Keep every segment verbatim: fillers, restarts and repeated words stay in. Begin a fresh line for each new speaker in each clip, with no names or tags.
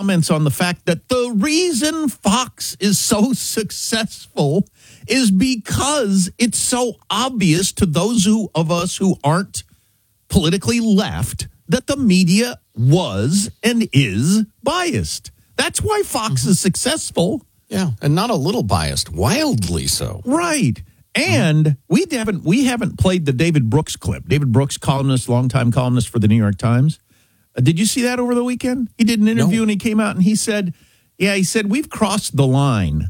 comments on the fact that the reason Fox is so successful is because it's so obvious to those who of us who aren't politically left that the media was and is biased. That's why Fox mm-hmm. is successful.
Yeah, and not a little biased, wildly so.
Right. And mm-hmm. we haven't we haven't played the David Brooks clip. David Brooks, columnist, longtime columnist for the New York Times. Uh, did you see that over the weekend? He did an interview no. and he came out and he said, yeah, he said, we've crossed the line.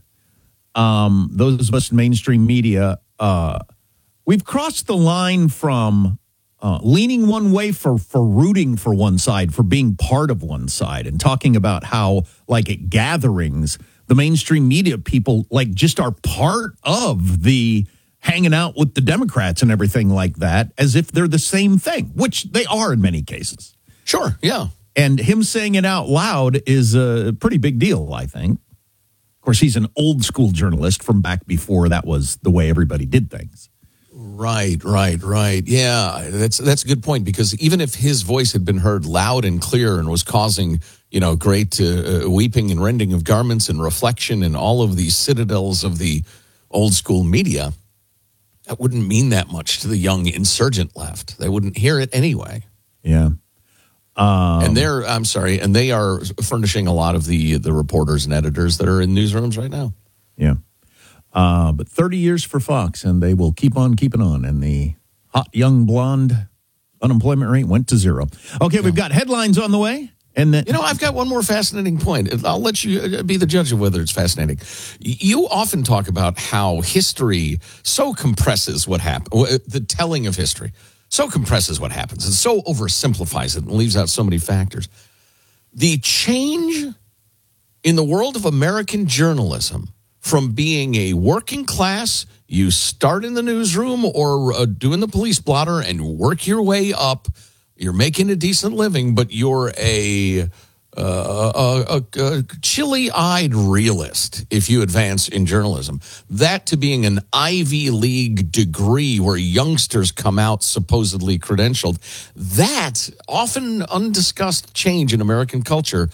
Um, those of us in mainstream media, uh, we've crossed the line from uh, leaning one way for, for rooting for one side, for being part of one side, and talking about how, like at gatherings, the mainstream media people, like, just are part of the hanging out with the Democrats and everything like that, as if they're the same thing, which they are in many cases.
Sure, yeah.
And him saying it out loud is a pretty big deal, I think. Of course, he's an old school journalist from back before that was the way everybody did things.
Right, right, right. Yeah, that's that's a good point, because even if his voice had been heard loud and clear and was causing, you know, great uh, weeping and rending of garments and reflection in all of these citadels of the old school media, that wouldn't mean that much to the young insurgent left. They wouldn't hear it anyway.
Yeah. Um,
and they're, I'm sorry, and they are furnishing a lot of the the reporters and editors that are in newsrooms right now.
Yeah. Uh, but thirty years for Fox, and they will keep on keeping on. And the hot, young, blonde unemployment rate went to zero. Okay, yeah. We've got headlines on the way. And then,
you know, I've got one more fascinating point. I'll let you be the judge of whether it's fascinating. You often talk about how history so compresses what happened, the telling of history. So compresses what happens and so oversimplifies it and leaves out so many factors. The change in the world of American journalism from being a working class, you start in the newsroom or uh, doing the police blotter and work your way up. You're making a decent living, but you're a... Uh, a, a, a chilly-eyed realist if you advance in journalism. That to being an Ivy League degree where youngsters come out supposedly credentialed, that often undiscussed change in American culture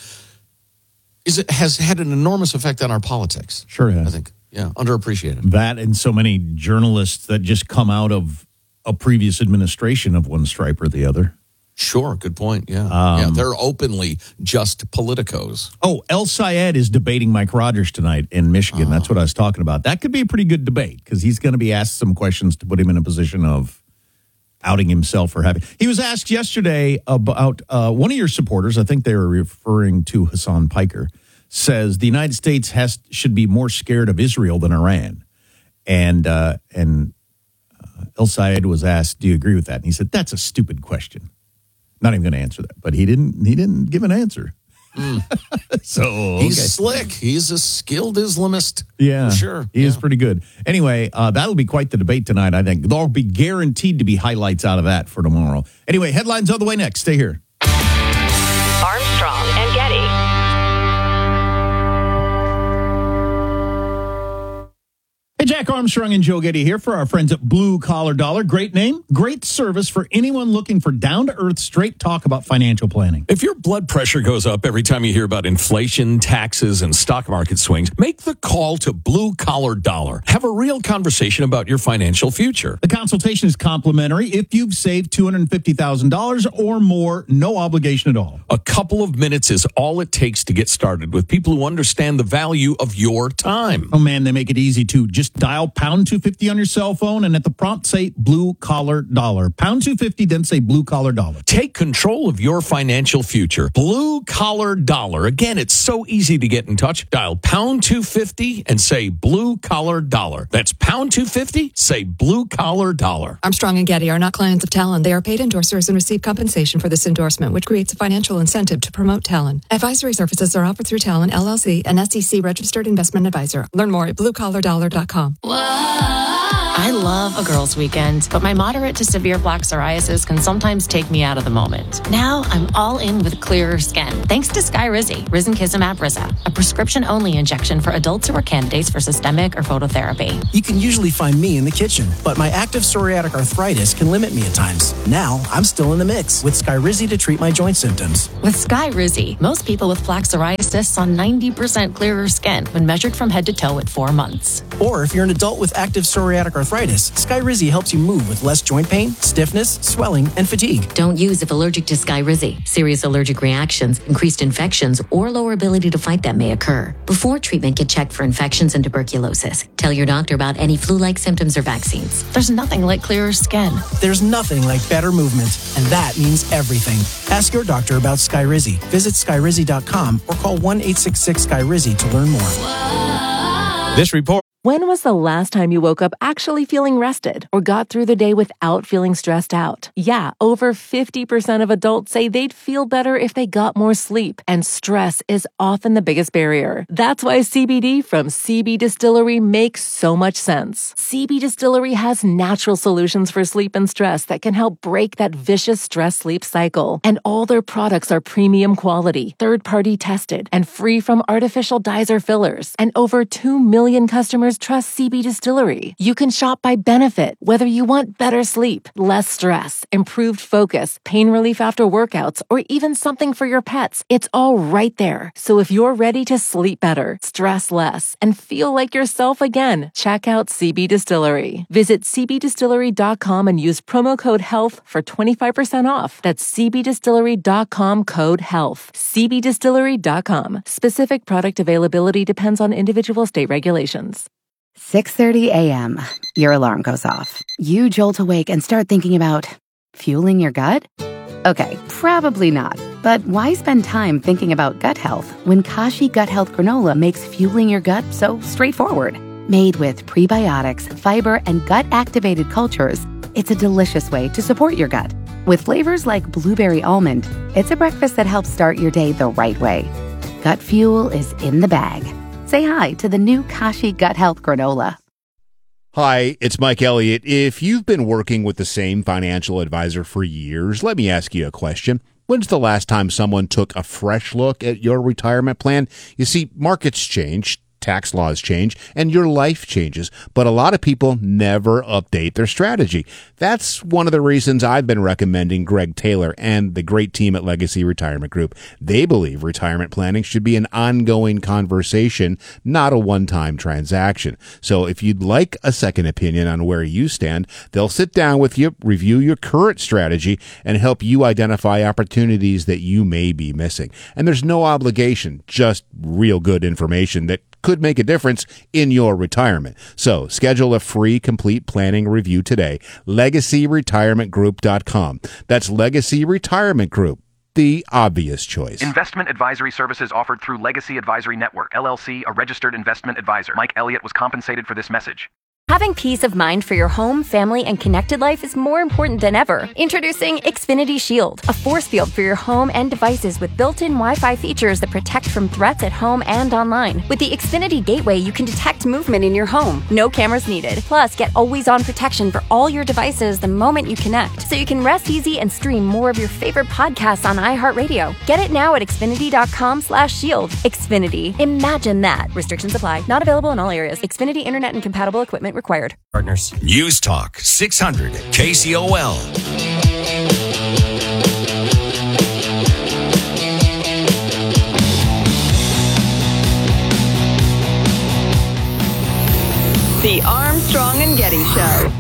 is it has had an enormous effect on our politics.
Sure has.
I think, yeah, underappreciated.
That and so many journalists that just come out of a previous administration of one stripe or the other.
Sure, good point. Yeah,
um,
yeah, they're openly just politicos.
Oh, El Sayed is debating Mike Rogers tonight in Michigan. Uh-huh. That's what I was talking about. That could be a pretty good debate because he's going to be asked some questions to put him in a position of outing himself or having. He was asked yesterday about uh, one of your supporters. I think they were referring to Hassan Piker. Says the United States has should be more scared of Israel than Iran, and uh, and uh, El Sayed was asked, "Do you agree with that?" And he said, "That's a stupid question." Not even going to answer that, but he didn't. He didn't give an answer.
Mm.
so okay.
He's slick. He's a skilled Islamist.
Yeah,
for sure.
He
yeah.
is pretty good. Anyway, uh, that'll be quite the debate tonight. I think there'll be guaranteed to be highlights out of that for tomorrow. Anyway, headlines on the way next. Stay here.
Armstrong and Getty.
Hey, Jack Armstrong and Joe Getty here for our friends at Blue Collar Dollar. Great name, great service for anyone looking for down-to-earth, straight talk about financial planning.
If your blood pressure goes up every time you hear about inflation, taxes, and stock market swings, make the call to Blue Collar Dollar. Have a real conversation about your financial future.
The consultation is complimentary if you've saved two hundred fifty thousand dollars or more, no obligation at all.
A couple of minutes is all it takes to get started with people who understand the value of your time.
Oh, man, they make it easy, too. Just dial pound two fifty on your cell phone and at the prompt say Blue Collar Dollar. Pound two fifty, then say Blue Collar Dollar.
Take control of your financial future. Blue Collar Dollar. Again, it's so easy to get in touch. Dial pound two fifty and say Blue Collar Dollar. That's pound two fifty, say Blue Collar Dollar.
Armstrong and Getty are not clients of Talon. They are paid endorsers and receive compensation for this endorsement, which creates a financial incentive to promote Talon. Advisory services are offered through Talon, L L C, an S E C registered investment advisor. Learn more at blue collar dollar dot com.
Whoa.
I love a girls' weekend, but my moderate to severe plaque psoriasis can sometimes take me out of the moment. Now I'm all in with clearer skin, thanks to Skyrizi, risankizumab Riza, a prescription-only injection for adults who are candidates for systemic or phototherapy.
You can usually find me in the kitchen, but my active psoriatic arthritis can limit me at times. Now I'm still in the mix with Skyrizi to treat my joint symptoms.
With Skyrizi, most people with plaque psoriasis saw ninety percent clearer skin when measured from head to toe at four months.
Or if you're an adult with active psoriatic arthritis, Skyrizi helps you move with less joint pain, stiffness, swelling, and fatigue.
Don't use if allergic to Skyrizi. Serious allergic reactions, increased infections, or lower ability to fight them may occur. Before treatment, get checked for infections and tuberculosis. Tell your doctor about any flu-like symptoms or vaccines.
There's nothing like clearer skin.
There's nothing like better movement, and that means everything. Ask your doctor about Skyrizi. Visit Skyrizi dot com or call one eight six six Skyrizi to learn more.
This report.
When was the last time you woke up actually feeling rested or got through the day without feeling stressed out? Yeah, over fifty percent of adults say they'd feel better if they got more sleep, and stress is often the biggest barrier. That's why C B D from C B Distillery makes so much sense. C B Distillery has natural solutions for sleep and stress that can help break that vicious stress-sleep cycle. And all their products are premium quality, third-party tested, and free from artificial dyes or fillers. And over two million customers trust C B Distillery. You can shop by benefit, whether you want better sleep, less stress, improved focus, pain relief after workouts, or even something for your pets. It's all right there. So if you're ready to sleep better, stress less, and feel like yourself again, check out C B Distillery. Visit C B distillery dot com and use promo code HEALTH for twenty-five percent off. That's C B distillery dot com code HEALTH. C B distillery dot com. Specific product availability depends on individual state regulations.
six thirty a.m. Your alarm goes off. You jolt awake and start thinking about fueling your gut? Okay, probably not. But why spend time thinking about gut health when Kashi Gut Health Granola makes fueling your gut so straightforward? Made with prebiotics, fiber, and gut-activated cultures, it's a delicious way to support your gut. With flavors like blueberry almond, it's a breakfast that helps start your day the right way. Gut fuel is in the bag. Say hi to the new Kashi Gut Health Granola.
Hi, it's Mike Elliott. If you've been working with the same financial advisor for years, let me ask you a question. When's the last time someone took a fresh look at your retirement plan? You see, markets change, tax laws change, and your life changes, but a lot of people never update their strategy. That's one of the reasons I've been recommending Greg Taylor and the great team at Legacy Retirement Group. They believe retirement planning should be an ongoing conversation, not a one-time transaction. So if you'd like a second opinion on where you stand, they'll sit down with you, review your current strategy, and help you identify opportunities that you may be missing. And there's no obligation, just real good information that could make a difference in your retirement. So schedule a free complete planning review today. legacy retirement group dot com. That's Legacy Retirement Group, the obvious choice.
Investment advisory services offered through Legacy Advisory Network, L L C, a registered investment advisor. Mike Elliott was compensated for this message.
Having peace of mind for your home, family, and connected life is more important than ever. Introducing Xfinity Shield, a force field for your home and devices with built-in Wi-Fi features that protect from threats at home and online. With the Xfinity Gateway, you can detect movement in your home. No cameras needed. Plus, get always-on protection for all your devices the moment you connect, so you can rest easy and stream more of your favorite podcasts on iHeartRadio. Get it now at Xfinity dot com slash shield. Xfinity. Imagine that. Restrictions apply. Not available in all areas. Xfinity Internet and compatible equipment required.
Partners. News Talk six hundred K C O L.
The Armstrong and Getty Show.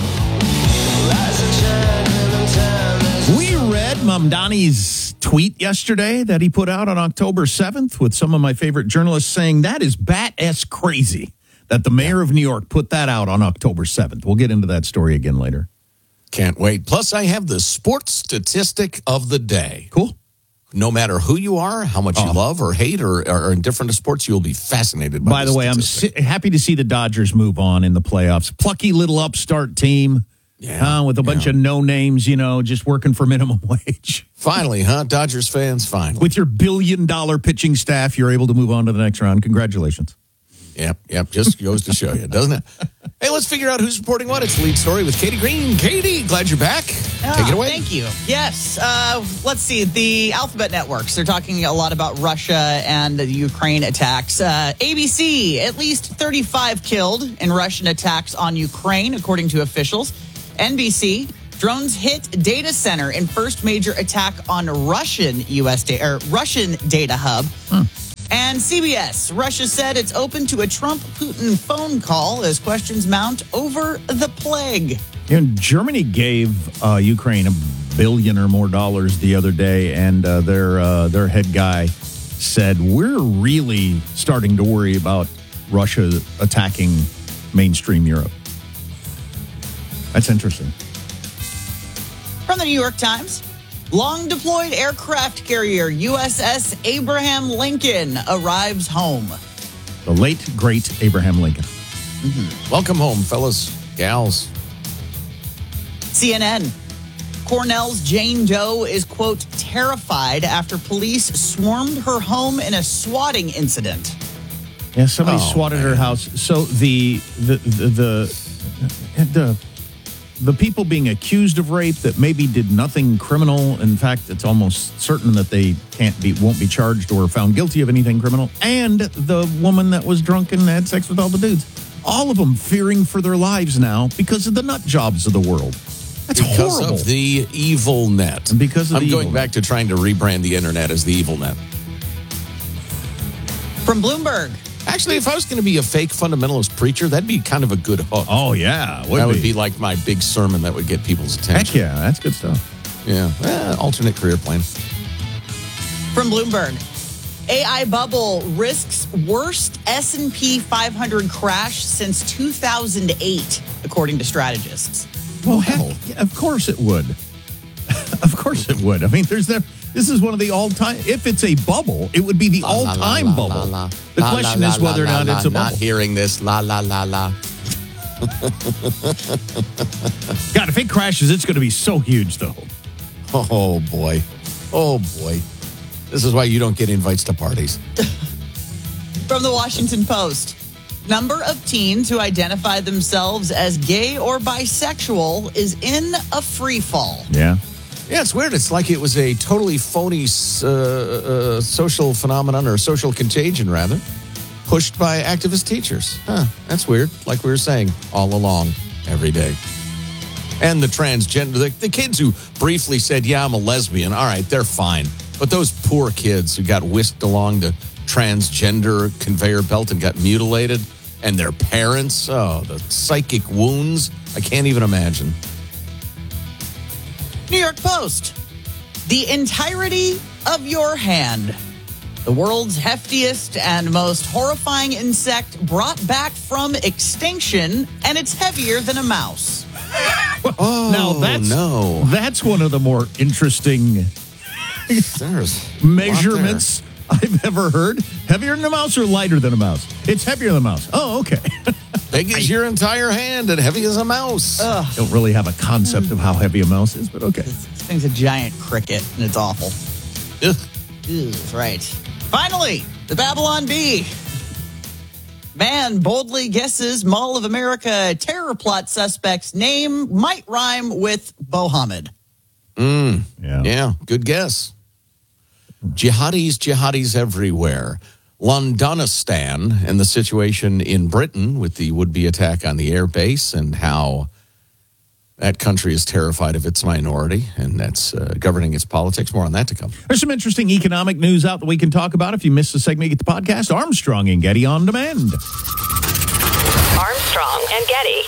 We read Mamdani's tweet yesterday that he put out on October seventh with some of my favorite journalists saying that is bat-ass crazy that the mayor of New York put that out on October seventh. We'll get into that story again later.
Can't wait. Plus, I have the sports statistic of the day.
Cool.
No matter who you are, how much oh. you love or hate or are indifferent to sports, you will be fascinated by
By the way, statistic. I'm si- happy to see the Dodgers move on in the playoffs. Plucky little upstart team. Yeah, uh, with a bunch yeah. of no names, you know, just working for minimum wage.
Finally, huh? Dodgers fans, finally.
With your billion dollar pitching staff, you're able to move on to the next round. Congratulations.
Yep, yep. Just goes to show you, doesn't it? Hey, let's figure out who's reporting what. It's the lead story with Katie Green. Katie, glad you're back.
Ah,
Take it away.
Thank you. Yes. Uh, let's see. The alphabet networks, they're talking a lot about Russia and the Ukraine attacks. Uh, A B C, at least thirty-five killed in Russian attacks on Ukraine, according to officials. N B C, drones hit data center in first major attack on Russian U S da- or Russian data hub. Hmm. And C B S, Russia said it's open to a Trump-Putin phone call as questions mount over the plague.
And Germany gave uh, Ukraine a billion or more dollars the other day, and uh, their uh, their head guy said, we're really starting to worry about Russia attacking mainstream Europe. That's interesting.
From the New York Times, long-deployed aircraft carrier U S S Abraham Lincoln arrives home.
The late, great Abraham Lincoln.
Mm-hmm. Welcome home, fellas, gals.
C N N, Cornell's Jane Doe is, quote, terrified after police swarmed her home in a swatting incident.
Yeah, somebody
Oh,
swatted
man.
her house. So the the the the, the the people being accused of rape that maybe did nothing criminal. In fact, it's almost certain that they can't be won't be charged or found guilty of anything criminal. And the woman that was drunk and had sex with all the dudes. All of them fearing for their lives now because of the nut jobs of the world. That's
because
horrible.
of the evil net.
And because of
I'm
the
going
evil
back to trying to rebrand the internet as the evil net.
From Bloomberg.
Actually, if I was going to be a fake fundamentalist preacher, that'd be kind of a good hook.
Oh, yeah.
Would that would be. be like my big sermon that would get people's attention.
Heck yeah, that's good stuff.
Yeah, eh, alternate career plan.
From Bloomberg, A I bubble risks worst S and P five hundred crash since two thousand eight, according to strategists.
Well, heck, yeah, of course it would. Of course it would. I mean, there's there. This is one of the all-time. If it's a bubble, it would be the
La, la,
all-time
la, la,
bubble.
la, la.
The
La,
question
la,
is whether
la,
or not
la,
it's a
la,
bubble.
Not hearing this. La la la la.
God, if it crashes, it's going to be so huge, though.
Oh boy, oh boy. This is why you don't get invites to parties.
From the Washington Post, number of teens who identify themselves as gay or bisexual is in a free fall.
Yeah.
Yeah, it's weird. It's like it was a totally phony uh, uh, social phenomenon or social contagion, rather, pushed by activist teachers. Huh, that's weird. Like we were saying all along, every day. And the transgender, the, the kids who briefly said, yeah, I'm a lesbian. All right, they're fine. But those poor kids who got whisked along the transgender conveyor belt and got mutilated, and their parents, oh, the psychic wounds, I can't even imagine.
New York Post, the entirety of your hand. The world's heftiest and most horrifying insect brought back from extinction, and it's heavier than a mouse.
Oh,
now that's
no.
that's one of the more interesting
There's
measurements I've ever heard. Heavier than a mouse or lighter than a mouse? It's heavier than a mouse. Oh, okay.
Big as your entire hand and heavy as a mouse.
Ugh.
Don't really have a concept of how heavy a mouse is, but okay.
This thing's a giant cricket, and it's awful.
Ugh.
Ugh, that's right. Finally, the Babylon Bee. Man boldly guesses Mall of America terror plot suspect's name might rhyme with Mohammed.
Mm.
Yeah.
Yeah, good guess. Jihadis, jihadis everywhere. Londonistan and the situation in Britain with the would-be attack on the air base and how that country is terrified of its minority and that's uh, governing its politics. More on that to come.
There's some interesting economic news out that we can talk about. If you missed the segment, get the podcast. Armstrong and Getty on demand.
Armstrong and Getty.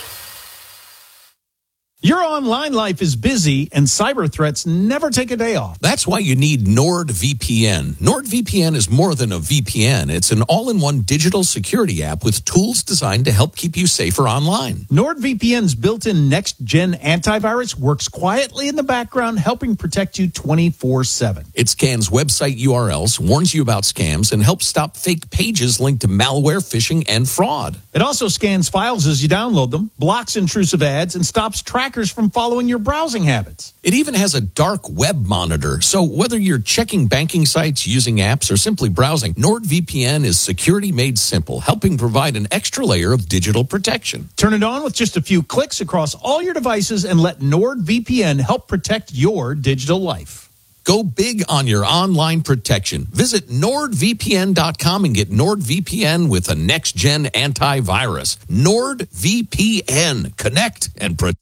Your online life is busy, and cyber threats never take a day off.
That's why you need NordVPN. NordVPN is more than a V P N. It's an all-in-one digital security app with tools designed to help keep you safer online.
NordVPN's built-in next-gen antivirus works quietly in the background, helping protect you twenty-four seven.
It scans website U R Ls, warns you about scams, and helps stop fake pages linked to malware, phishing, and fraud.
It also scans files as you download them, blocks intrusive ads, and stops tracking
hackers from following your browsing habits.
It even has a dark web monitor, so whether you're checking banking sites, using apps, or simply browsing, NordVPN is security made simple, helping provide an extra layer of digital protection.
Turn it on with just a few clicks across all your devices and let NordVPN help protect your digital life.
Go big on your online protection. Visit nord v p n dot com and get NordVPN with a next-gen antivirus. NordVPN. Connect and protect.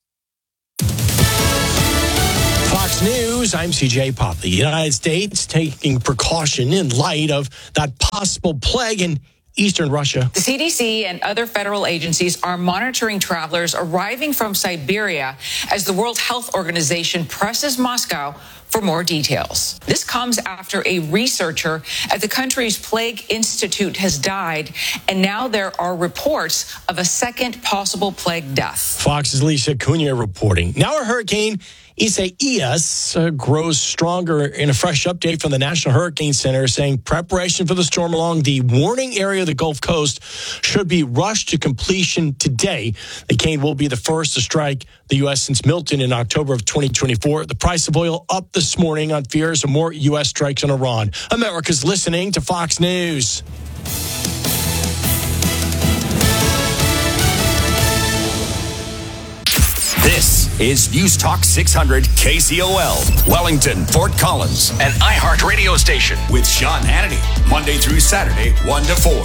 Fox News, I'm C J Pop. The United States taking precaution in light of that possible plague in eastern Russia.
The C D C and other federal agencies are monitoring travelers arriving from Siberia as the World Health Organization presses Moscow for more details. This comes after a researcher at the country's Plague Institute has died, and now there are reports of a second possible plague death.
Fox's Lisa Cunha reporting. Now a hurricane Isaias uh, grows stronger in a fresh update from the National Hurricane Center saying preparation for the storm along the warning area of the Gulf Coast should be rushed to completion today. The cane will be the first to strike the U S since Milton in October of twenty twenty-four. The price of oil up this morning on fears of more U S strikes on Iran. America's listening to Fox News.
This is News Talk six hundred K C O L, Wellington, Fort Collins, an iHeart radio station with Sean Hannity, Monday through Saturday, one to four.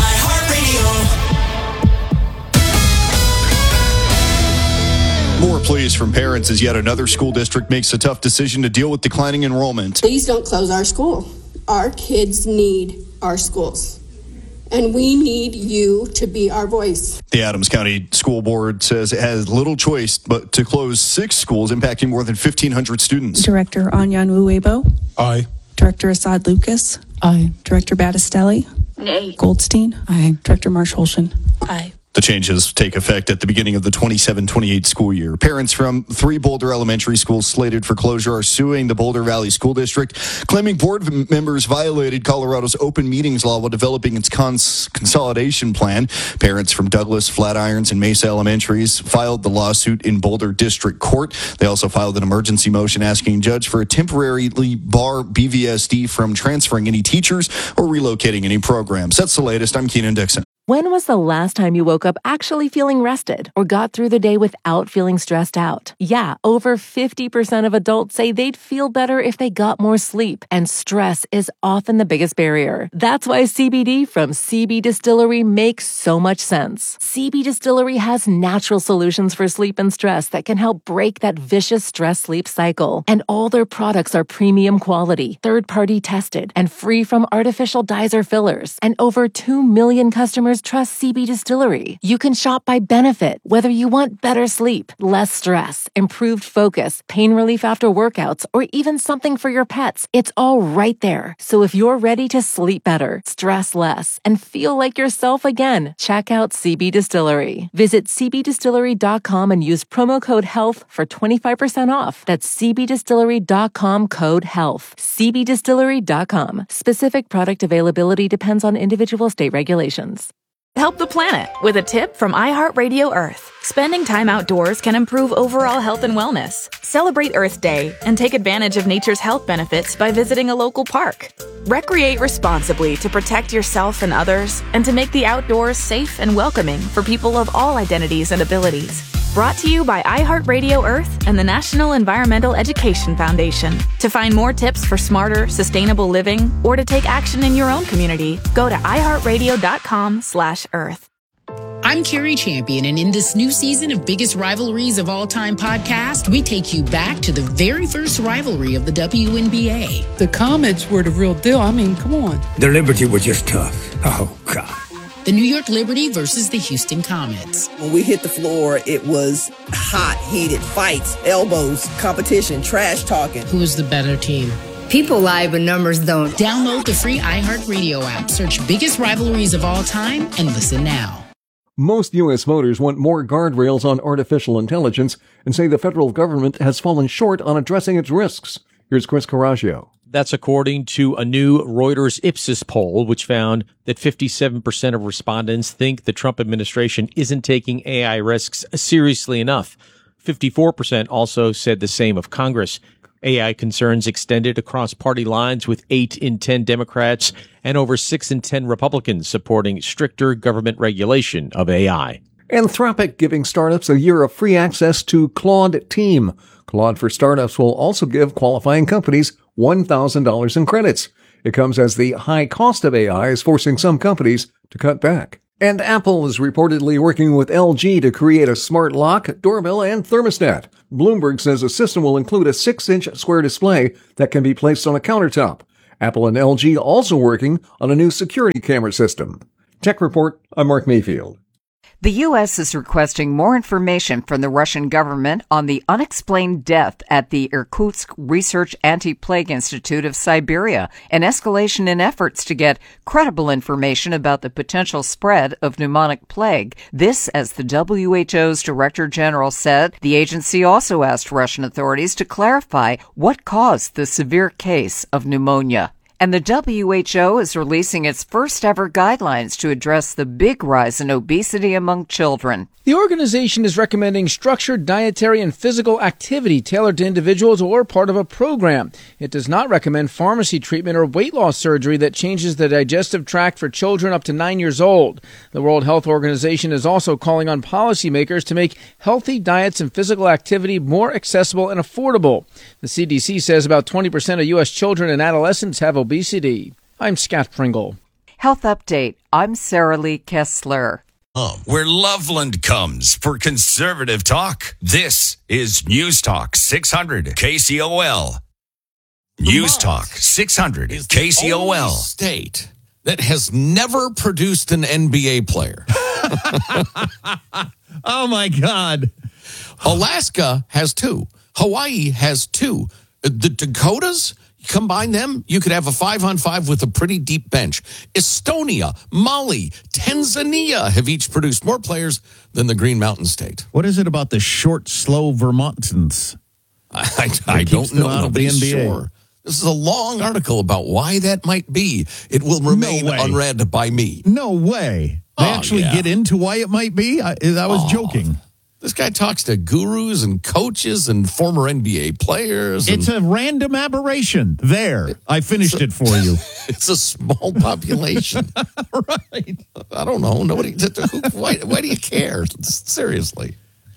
iHeartRadio.
More pleas from parents as yet another school district makes a tough decision to deal with declining enrollment.
Please don't close our school. Our kids need our schools. And we need you to be our voice.
The Adams County School Board says it has little choice but to close six schools impacting more than fifteen hundred students.
Director Anyan Uwebo.
Aye.
Director Assad Lucas.
Aye.
Director Battistelli.
Nay.
Goldstein.
Aye.
Director Marsh Holshin.
Aye.
The changes take effect at the beginning of the twenty-seven twenty-eight school year. Parents from three Boulder elementary schools slated for closure are suing the Boulder Valley School District, claiming board members violated Colorado's open meetings law while developing its cons- consolidation plan. Parents from Douglas, Flatirons, and Mesa Elementaries filed the lawsuit in Boulder District Court. They also filed an emergency motion asking a judge for a temporarily bar B V S D from transferring any teachers or relocating any programs. That's the latest. I'm Keenan Dixon.
When was the last time you woke up actually feeling rested or got through the day without feeling stressed out? Yeah, over fifty percent of adults say they'd feel better if they got more sleep, and stress is often the biggest barrier. That's why C B D from C B Distillery makes so much sense. C B Distillery has natural solutions for sleep and stress that can help break that vicious stress-sleep cycle. And all their products are premium quality, third-party tested, and free from artificial dyes or fillers. And over two million customers trust C B Distillery. You can shop by benefit, whether you want better sleep, less stress, improved focus, pain relief after workouts, or even something for your pets. It's all right there. So if you're ready to sleep better, stress less, and feel like yourself again, check out C B Distillery. Visit c b distillery dot com and use promo code HEALTH for twenty-five percent off. That's c b distillery dot com code HEALTH. c b distillery dot com. Specific product availability depends on individual state regulations.
Help the planet with a tip from iHeartRadio Earth. Spending time outdoors can improve overall health and wellness. Celebrate Earth Day and take advantage of nature's health benefits by visiting a local park. Recreate responsibly to protect yourself and others, and to make the outdoors safe and welcoming for people of all identities and abilities. Brought to you by iHeartRadio Earth and the National Environmental Education Foundation. To find more tips for smarter, sustainable living, or to take action in your own community, go to iHeartRadio.com slash Earth.
I'm Carrie Champion, and in this new season of Biggest Rivalries of All Time podcast, we take you back to the very first rivalry of the W N B A.
The Comets were the real deal. I mean, come on.
The Liberty were just tough. Oh, God.
The New York Liberty versus the Houston Comets.
When we hit the floor, it was hot, heated fights, elbows, competition, trash talking.
Who was the better team?
People lie, but numbers don't.
Download the free iHeartRadio app, search Biggest Rivalries of All Time, and listen now.
Most U S voters want more guardrails on artificial intelligence and say the federal government has fallen short on addressing its risks. Here's Chris Coraggio.
That's according to a new Reuters Ipsos poll, which found that fifty-seven percent of respondents think the Trump administration isn't taking A I risks seriously enough. fifty-four percent also said the same of Congress. A I concerns extended across party lines, with eight in ten Democrats and over six in ten Republicans supporting stricter government regulation of A I.
Anthropic giving startups a year of free access to Claude Team. Claude for Startups will also give qualifying companies one thousand dollars in credits. It comes as the high cost of A I is forcing some companies to cut back. And Apple is reportedly working with L G to create a smart lock, doorbell, and thermostat. Bloomberg says the system will include a six-inch square display that can be placed on a countertop. Apple and L G also working on a new security camera system. Tech Report, I'm Mark Mayfield.
The U S is requesting more information from the Russian government on the unexplained death at the Irkutsk Research Anti-Plague Institute of Siberia, an escalation in efforts to get credible information about the potential spread of pneumonic plague. This, as the W H O's Director General said, the agency also asked Russian authorities to clarify what caused the severe case of pneumonia. And the W H O is releasing its first ever guidelines to address the big rise in obesity among children.
The organization is recommending structured dietary and physical activity tailored to individuals or part of a program. It does not recommend pharmacy treatment or weight loss surgery that changes the digestive tract for children up to nine years old. The World Health Organization is also calling on policymakers to make healthy diets and physical activity more accessible and affordable. The C D C says about twenty percent of U S children and adolescents have obesity. I'm Scott Pringle.
Health Update. I'm Sarah Lee Kessler.
Where Loveland comes for conservative talk. This is News Talk six hundred K C O L. News Talk six hundred K C O L.
State that has never produced an N B A player.
Oh, my God.
Alaska has two. Hawaii has two. The Dakotas, combine them, you could have a five on five with a pretty deep bench. Estonia, Mali, Tanzania have each produced more players than the Green Mountain State.
What is it about the short, slow Vermontans?
I, I, I don't know. Nobody's sure. This is a long article about why that might be. It will remain
no
unread by me.
No way. They
oh,
actually
yeah.
get into why it might be? I, I was oh. joking.
This guy talks to gurus and coaches and former N B A players. And
it's a random aberration. There. I finished
a,
it for you.
It's a small population.
Right.
I don't know. Nobody. Why, why do you care? Seriously.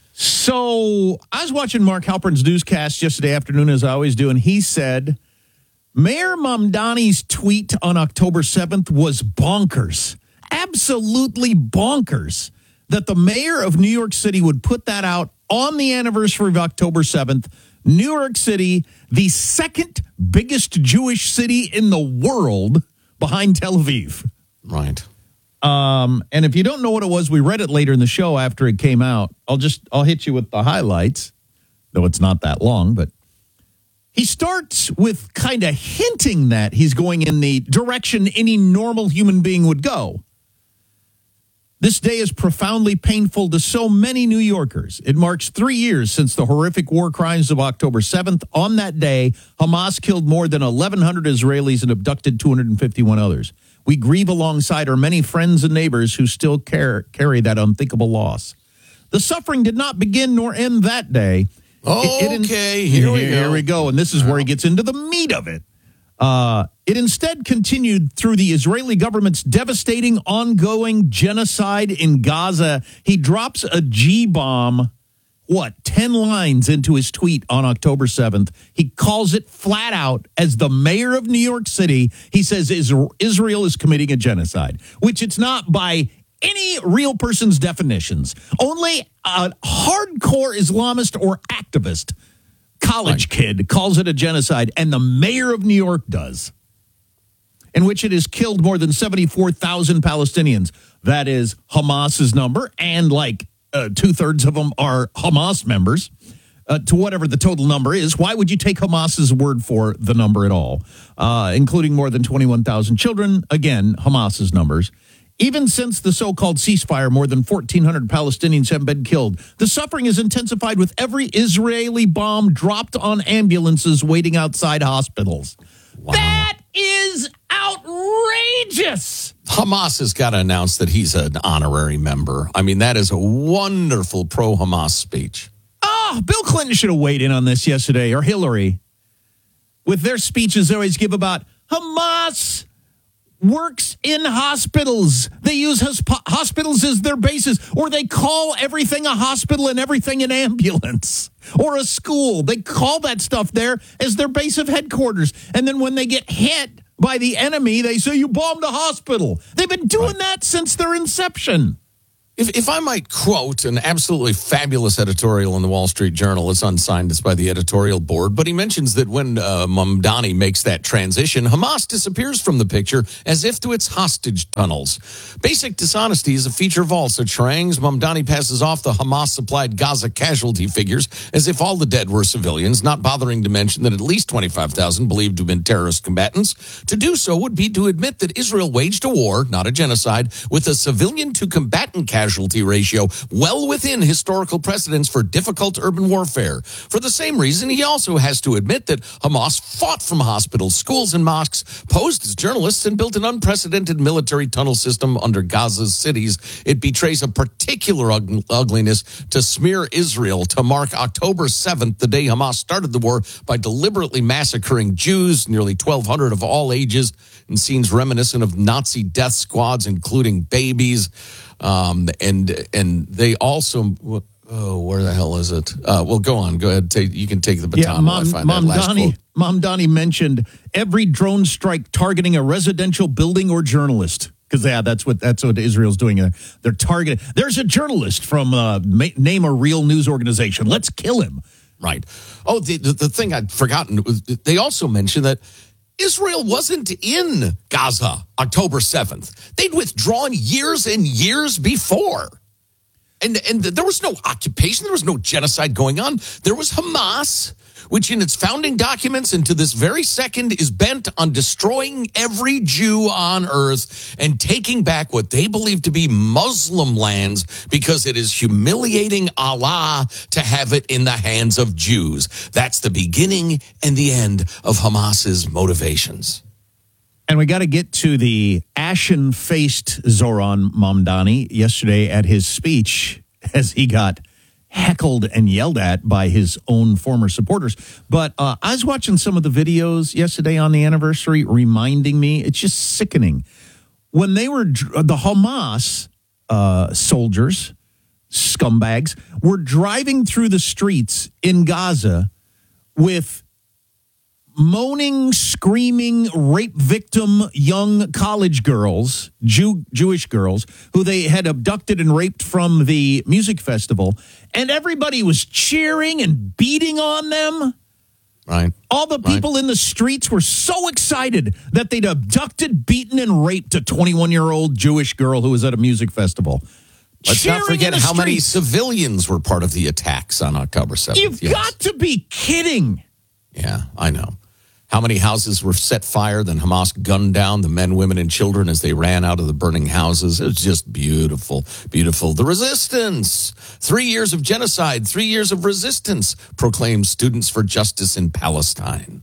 So I was watching Mark Halpern's newscast yesterday afternoon, as I always do, and he said Mayor Mamdani's tweet on October seventh was bonkers. Absolutely bonkers. That the mayor of New York City would put that out on the anniversary of October seventh. New York City, the second biggest Jewish city in the world behind Tel Aviv.
Right.
Um, and if you don't know what it was, we read it later in the show after it came out. I'll just, I'll hit you with the highlights, though it's not that long, but he starts with kind of hinting that he's going in the direction any normal human being would go. This day is profoundly painful to so many New Yorkers. It marks three years since the horrific war crimes of October seventh. On that day, Hamas killed more than eleven hundred Israelis and abducted two hundred fifty-one others. We grieve alongside our many friends and neighbors who still care, carry that unthinkable loss. The suffering did not begin nor end that day.
Okay,
it, it,
here we
here,
go.
Here we go, and this is where he gets into the meat of it. Uh, it instead continued through the Israeli government's devastating ongoing genocide in Gaza. He drops a G-bomb, what, ten lines into his tweet on October seventh. He calls it flat out, as the mayor of New York City, he says Israel is committing a genocide, which it's not by any real person's definitions. Only a hardcore Islamist or activist college kid calls it a genocide, and the mayor of New York does, in which it has killed more than seventy-four thousand Palestinians. That is Hamas's number, and like uh, two-thirds of them are Hamas members, uh, to whatever the total number is. Why would you take Hamas's word for the number at all, uh, including more than twenty-one thousand children? Again, Hamas's numbers. Even since the so-called ceasefire, more than fourteen hundred Palestinians have been killed. The suffering has intensified with every Israeli bomb dropped on ambulances waiting outside hospitals. Wow. That is outrageous.
Hamas has got to announce that he's an honorary member. I mean, that is a wonderful pro-Hamas speech.
Oh, Oh, Bill Clinton should have weighed in on this yesterday, or Hillary. With their speeches they always give about Hamas works in hospitals. They use hosp- hospitals as their bases, or they call everything a hospital and everything an ambulance or a school. They call that stuff there as their base of headquarters. And then when they get hit by the enemy, they say, you bombed a hospital. They've been doing right. that since their inception.
If, if I might quote an absolutely fabulous editorial in the Wall Street Journal, it's unsigned, it's by the editorial board, but he mentions that when uh, Mamdani makes that transition, Hamas disappears from the picture as if to its hostage tunnels. Basic dishonesty is a feature of all such harangues. Mamdani passes off the Hamas-supplied Gaza casualty figures as if all the dead were civilians, not bothering to mention that at least twenty-five thousand believed to have been terrorist combatants. To do so would be to admit that Israel waged a war, not a genocide, with a civilian-to-combatant casualty casualty ratio well within historical precedents for difficult urban warfare. For the same reason, he also has to admit that Hamas fought from hospitals, schools, and mosques, posed as journalists, and built an unprecedented military tunnel system under Gaza's cities. It betrays a particular ug- ugliness to smear Israel to mark October seventh, the day Hamas started the war, by deliberately massacring Jews, nearly twelve hundred of all ages, in scenes reminiscent of Nazi death squads, including babies. Um, and and they also, oh, where the hell is it? Uh, well, go on. Go ahead. Take, you can take the baton.
Yeah, Mom,
while I find
Mom
that last
Donnie,
quote.
Mom Donnie mentioned every drone strike targeting a residential building or journalist. Because, yeah, that's what that's what Israel's doing. They're targeting. There's a journalist from, uh, name a real news organization. Let's kill him.
Right. Oh, the, the, the thing I'd forgotten, was they also mentioned that Israel wasn't in Gaza October seventh. They'd withdrawn years and years before. And, and there was no occupation. There was no genocide going on. There was Hamas, which in its founding documents and to this very second is bent on destroying every Jew on earth and taking back what they believe to be Muslim lands because it is humiliating Allah to have it in the hands of Jews. That's the beginning and the end of Hamas's motivations.
And we got to get to the ashen-faced Zoran Mamdani yesterday at his speech as he got heckled and yelled at by his own former supporters. But uh, I was watching some of the videos yesterday on the anniversary, reminding me, it's just sickening. When they were, the Hamas uh, soldiers, scumbags, were driving through the streets in Gaza with moaning, screaming, rape victim young college girls, Jew, Jewish girls, who they had abducted and raped from the music festival, and everybody was cheering and beating on them.
Right.
All the people right. in the streets were so excited that they'd abducted, beaten, and raped a twenty-one-year-old Jewish girl who was at a music festival.
Let's
Cheering
not forget how
streets.
many civilians were part of the attacks on October seventh.
You've
yes.
got to be kidding.
Yeah, I know. How many houses were set fire, then Hamas gunned down the men, women, and children as they ran out of the burning houses. It was just beautiful, beautiful. The resistance. Three years of genocide, three years of resistance, proclaimed Students for Justice in Palestine.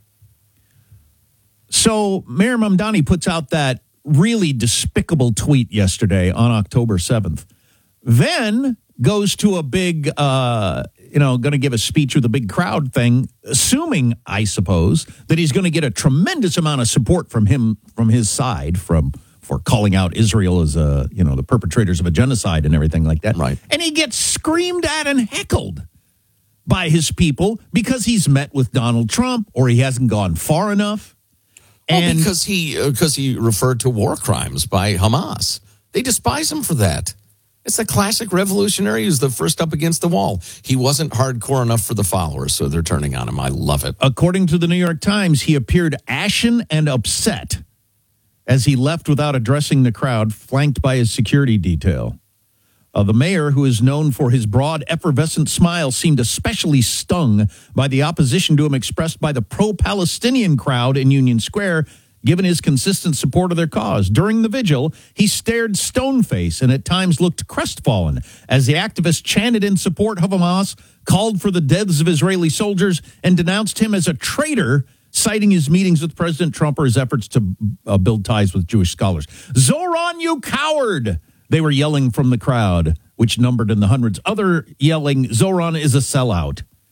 So Mayor Mamdani puts out that really despicable tweet yesterday on October seventh. Then goes to a big, uh, you know, going to give a speech with a big crowd thing, assuming, I suppose, that he's going to get a tremendous amount of support from him, from his side, from for calling out Israel as, a, you know, the perpetrators of a genocide and everything like that.
Right.
And he gets screamed at and heckled by his people because he's met with Donald Trump or he hasn't gone far enough.
And
well,
because he, uh, because he referred to war crimes by Hamas. They despise him for that. It's the classic revolutionary who's the first up against the wall. He wasn't hardcore enough for the followers, so they're turning on him. I love it.
According to the New York Times, he appeared ashen and upset as he left without addressing the crowd, flanked by his security detail. Uh, the mayor, who is known for his broad, effervescent smile, seemed especially stung by the opposition to him expressed by the pro-Palestinian crowd in Union Square, given his consistent support of their cause. During the vigil, he stared stone-faced and at times looked crestfallen as the activists chanted in support of Hamas, called for the deaths of Israeli soldiers, and denounced him as a traitor, citing his meetings with President Trump or his efforts to uh, build ties with Jewish scholars. Zoran, you coward! They were yelling from the crowd, which numbered in the hundreds. Other yelling, Zoran is a sellout.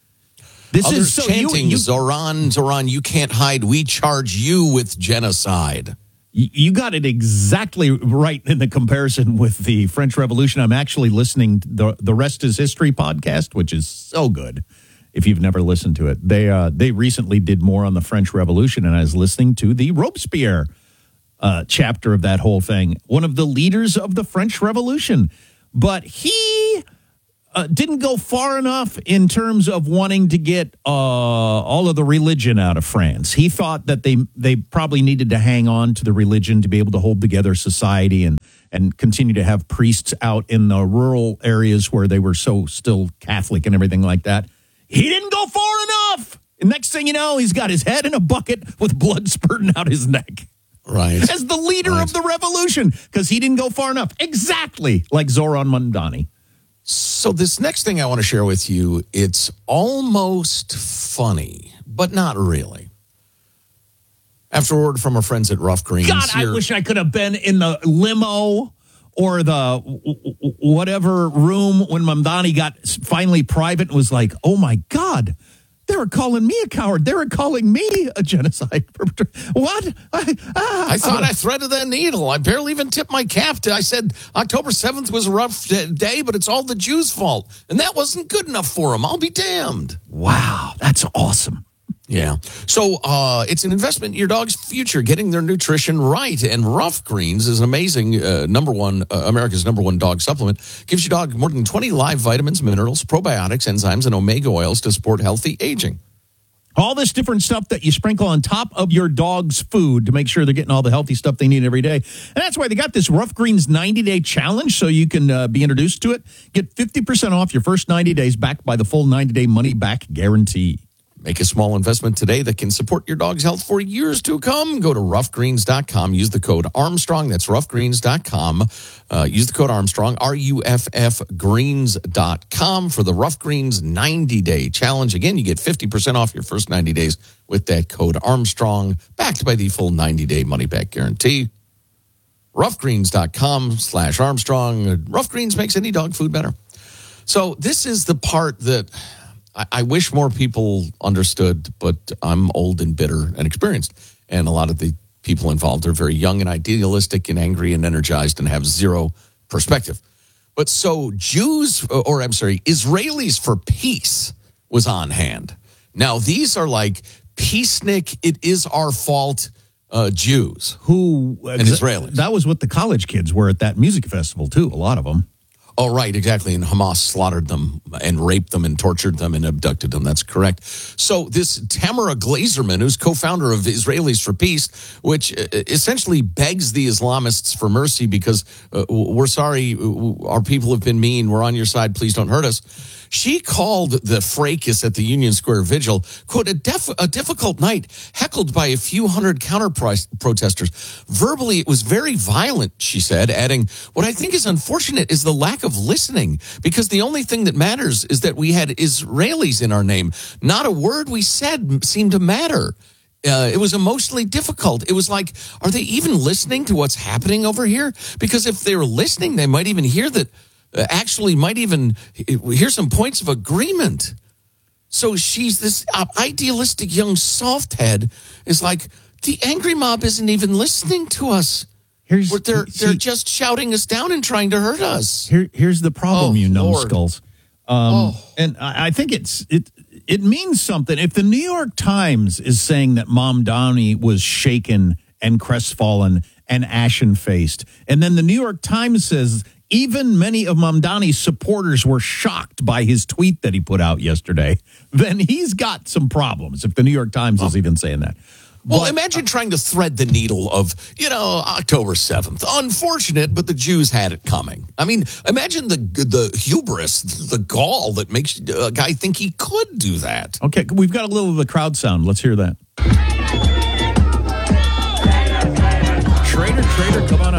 This
Others
is so
chanting,
you, you,
Zoran, Zoran, you can't hide. We charge you with genocide.
You got it exactly right in the comparison with the French Revolution. I'm actually listening to the The Rest is History podcast, which is so good. If you've never listened to it, they uh, they recently did more on the French Revolution, and I was listening to the Robespierre uh, chapter of that whole thing. One of the leaders of the French Revolution, but he uh, didn't go far enough in terms of wanting to get uh, all of the religion out of France. He thought that they they probably needed to hang on to the religion to be able to hold together society and and continue to have priests out in the rural areas where they were so still Catholic and everything like that. He didn't go far enough. And next thing you know, he's got his head in a bucket with blood spurting out his neck.
Right.
As the leader
right.
of the revolution, because he didn't go far enough. Exactly like Zoran Mamdani.
So this next thing I want to share with you, it's almost funny, but not really. After word from our friends at Rough Greens.
God, I wish I could have been in the limo or the whatever room when Mamdani got finally private and was like, oh, my God, they were calling me a coward. They were calling me a genocide perpetrator. What? I, ah,
I thought
uh,
I threaded that needle. I barely even tipped my cap. To, I said October seventh was a rough day, but it's all the Jews' fault. And that wasn't good enough for them. I'll be damned.
Wow, that's awesome.
Yeah. So uh, it's an investment in your dog's future, getting their nutrition right. And Rough Greens is an amazing uh, number one, uh, America's number one dog supplement. Gives your dog more than twenty live vitamins, minerals, probiotics, enzymes, and omega oils to support healthy aging.
All this different stuff that you sprinkle on top of your dog's food to make sure they're getting all the healthy stuff they need every day. And that's why they got this Rough Greens ninety-day challenge, so you can uh, be introduced to it. Get fifty percent off your first ninety days backed by the full ninety-day money-back guarantee.
Make a small investment today that can support your dog's health for years to come. Go to rough greens dot com. Use the code Armstrong. That's rough greens dot com. Uh, use the code Armstrong, R U F F greens dot com for the Rough Greens ninety-day challenge. Again, you get fifty percent off your first ninety days with that code Armstrong, backed by the full ninety-day money-back guarantee. rough greens dot com slash Armstrong. Rough Greens makes any dog food better. So this is the part that I wish more people understood, but I'm old and bitter and experienced. And a lot of the people involved are very young and idealistic and angry and energized and have zero perspective. But so Jews, or I'm sorry, Israelis for Peace was on hand. Now, these are like peacenik, it is our fault uh, Jews.
Who
and Israelis.
That was what the college kids were at that music festival, too, a lot of them.
Oh, right, exactly. And Hamas slaughtered them and raped them and tortured them and abducted them. That's correct. So this Tamara Glazerman, who's co-founder of Israelis for Peace, which essentially begs the Islamists for mercy because uh, we're sorry, our people have been mean, we're on your side, please don't hurt us. She called the fracas at the Union Square Vigil, quote, a, def- a difficult night, heckled by a few hundred counter-protesters. Verbally, it was very violent, she said, adding, what I think is unfortunate is the lack of listening, because the only thing that matters is that we had Israelis in our name. Not a word we said seemed to matter. Uh, it was emotionally difficult. It was like, are they even listening to what's happening over here? Because if they were listening, they might even hear that Uh, actually might even hear some points of agreement. So she's this uh, idealistic young soft head is like, the angry mob isn't even listening to us. Here's, they're see, they're just shouting us down and trying to hurt us.
Here, here's the problem,
oh,
you
Lord.
numbskulls. Um, oh. And I, I think it's it it means something. If the New York Times is saying that Mamdani was shaken and crestfallen and ashen-faced, and then the New York Times says even many of Mamdani's supporters were shocked by his tweet that he put out yesterday, then he's got some problems, if the New York Times oh. is even saying that.
Well,
but,
imagine trying to thread the needle of, you know, October seventh. Unfortunate, but the Jews had it coming. I mean, imagine the the hubris, the gall that makes a guy think he could do that.
Okay, we've got a little of the crowd sound. Let's hear that. Trader, trader, come on